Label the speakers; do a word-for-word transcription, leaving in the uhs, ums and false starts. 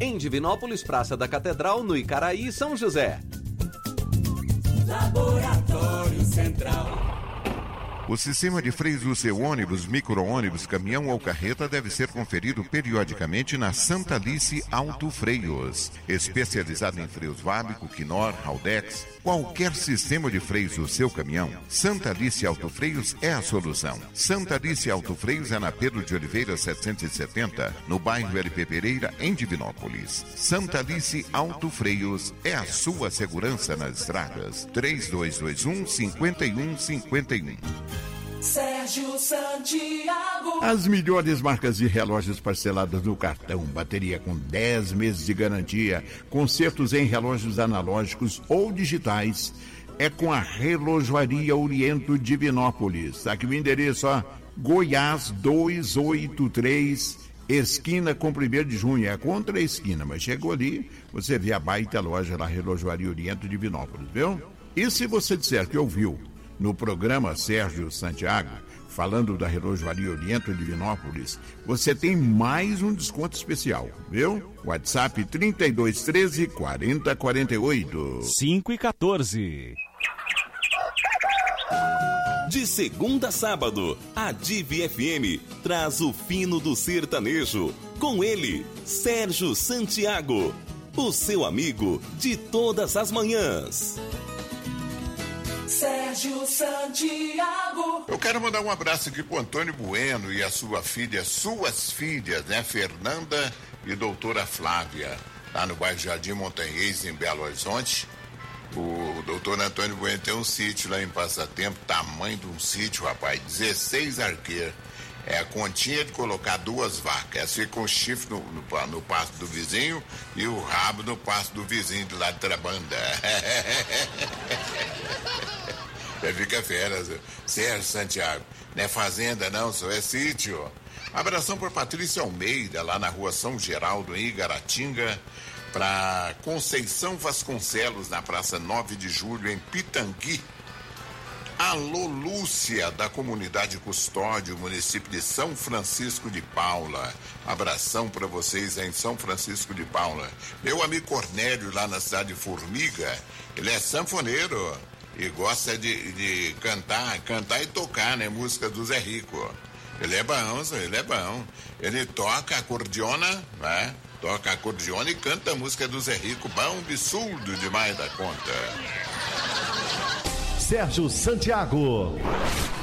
Speaker 1: Em Divinópolis, Praça da Catedral, no Icaraí, São José.
Speaker 2: Laboratório Central.
Speaker 3: O sistema de freios do seu ônibus, micro-ônibus, caminhão ou carreta deve ser conferido periodicamente na Santa Alice Auto Freios. Especializado em freios Vabico, Quinor, Haldex, qualquer sistema de freios do seu caminhão, Santa Alice Auto Freios é a solução. Santa Alice Auto Freios é na Pedro de Oliveira setecentos e setenta, no bairro L P Pereira, em Divinópolis. Santa Alice Auto Freios é a sua segurança nas estradas. três dois dois um, cinco um cinco um.
Speaker 2: Sérgio Santiago.
Speaker 4: As melhores marcas de relógios parcelados no cartão, bateria com dez meses de garantia, consertos em relógios analógicos ou digitais, é com a Relojoaria Oriento Divinópolis. Aqui o endereço, ó, Goiás duzentos e oitenta e três, esquina com primeiro de junho, é contra a esquina, mas chegou ali, você vê a baita loja da Relojoaria Oriento Divinópolis, viu? E se você disser que ouviu no programa Sérgio Santiago, falando da Relojoaria Oriento Divinópolis, você tem mais um desconto especial, viu? WhatsApp trinta e dois, treze, quarenta, quarenta e oito.
Speaker 5: cinco e quatorze.
Speaker 6: De segunda a sábado, a Divi F M traz o fino do sertanejo. Com ele, Sérgio Santiago, o seu amigo de todas as manhãs.
Speaker 2: Sérgio Santiago.
Speaker 3: Eu quero mandar um abraço aqui pro Antônio Bueno e a sua filha, suas filhas, né? Fernanda e doutora Flávia, lá no bairro Jardim Montanhês, em Belo Horizonte. O doutor Antônio Bueno tem um sítio lá em Passatempo, tamanho de um sítio, rapaz, dezesseis arqueiros. É a continha de colocar duas vacas. Essa fica com o chifre no, no, no pasto do vizinho e o rabo no pasto do vizinho de lá de Trabanda. Já fica fera, Sérgio Santiago. Não é fazenda não, só é sítio. Abração por Patrícia Almeida, lá na rua São Geraldo, em Igaratinga. Para Conceição Vasconcelos, na Praça nove de julho, em Pitangui. Alô Lúcia, da comunidade Custódio, município de São Francisco de Paula. Abração para vocês aí em São Francisco de Paula. Meu amigo Cornélio, lá na cidade de Formiga, ele é sanfoneiro e gosta de, de cantar, cantar e tocar, né? Música do Zé Rico. Ele é bom, ele é bom. Ele toca acordeona, né? Toca acordeona e canta a música do Zé Rico, bom, absurdo demais da conta.
Speaker 5: Sérgio Santiago.